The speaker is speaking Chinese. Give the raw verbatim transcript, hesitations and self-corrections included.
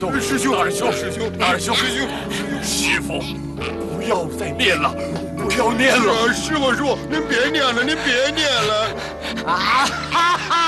师兄， 二兄， 师兄， 二兄， 师兄， 师傅，不要再念了，不要念了。 师傅说：“您别念了，您别念了。”啊哈哈！